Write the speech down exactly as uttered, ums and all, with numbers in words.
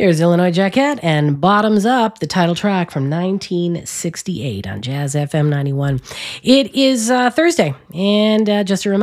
There's Illinois Jacquette and Bottoms Up, the title track from nineteen sixty-eight on Jazz F M ninety-one. It is uh, Thursday, and uh, just a reminder,